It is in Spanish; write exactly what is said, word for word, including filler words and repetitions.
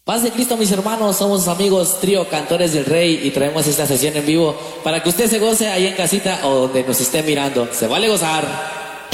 Paz de Cristo, mis hermanos, somos sus amigos Trío Cantores del Rey y traemos esta sesión en vivo para que usted se goce ahí en casita o donde nos esté mirando. Se vale gozar.